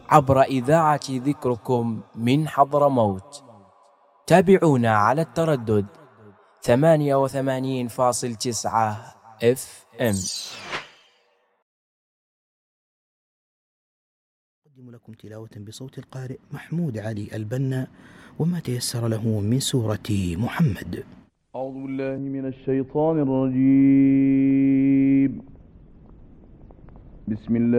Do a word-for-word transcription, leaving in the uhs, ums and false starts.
عبر إذاعة ذكركم من حضرموت. تابعونا على التردد ثمانية وثمانين فاصل تسعة اف ام. أقدم لكم تلاوة بصوت القارئ محمود علي البنا وما تيسر له من سورة محمد. أعوذ بالله من الشيطان الرجيم. بسم الله